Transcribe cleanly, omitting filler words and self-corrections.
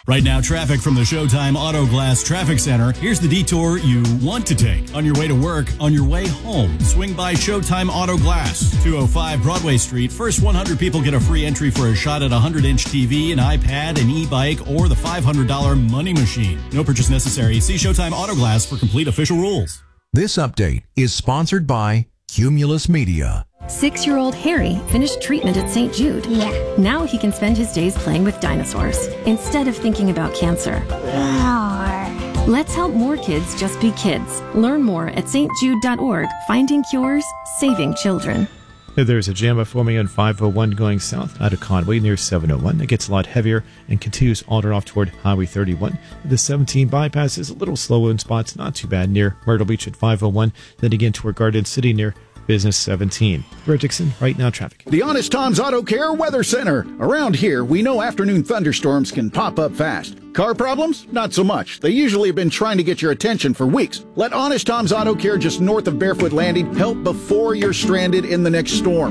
Right now, traffic from the Showtime Auto Glass Traffic Center. Here's the detour you want to take. On your way to work, on your way home, swing by Showtime Auto Glass. 205 Broadway Street. First 100 people get a free entry for a shot at a 100-inch TV, an iPad, an e-bike, or the $500 money machine. No purchase necessary. See Showtime Auto Glass for complete official rules. This update is sponsored by Cumulus Media. 6-year-old Harry finished treatment at St. Jude. Yeah. Now he can spend his days playing with dinosaurs instead of thinking about cancer. Let's help more kids just be kids. Learn more at stjude.org. Finding cures, saving children. There's a jam forming on 501 going south out of Conway near 701. It gets a lot heavier and continues on or off toward Highway 31. The 17 bypass is a little slow in spots, not too bad near Myrtle Beach at 501. Then again toward Garden City near Business 17. Brett Dixon, Right Now Traffic. The Honest Tom's Auto Care Weather Center. Around here, we know afternoon thunderstorms can pop up fast. Car problems? Not so much. They usually have been trying to get your attention for weeks. Let Honest Tom's Auto Care just north of Barefoot Landing help before you're stranded in the next storm.